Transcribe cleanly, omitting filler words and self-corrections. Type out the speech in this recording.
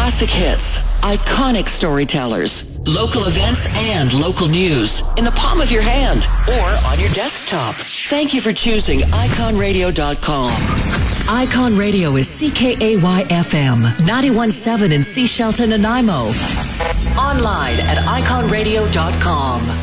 Classic hits, iconic storytellers, local events, and local news in the palm of your hand or on your desktop. Thank you for choosing iconradio.com. Icon Radio is CKAY-FM, 91.7 in Sea Shelton, Nanaimo. Online at iconradio.com.